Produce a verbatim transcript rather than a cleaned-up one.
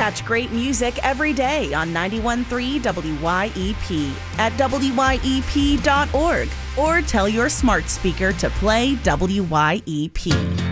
Catch great music every day on ninety-one point three W Y E P at W Y E P dot org or tell your smart speaker to play W Y E P.